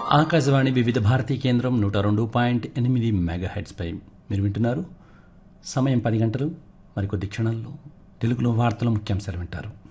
ఆకాశవాణి వివిధ భారతీ కేంద్రం 102.8 మెగాహెర్ట్జ్పై మీరు వింటున్నారు. సమయం 10 గంటలు. మరికొద్ది క్షణాల్లో తెలుగులో వార్తల ముఖ్యాంశాలు వింటారు.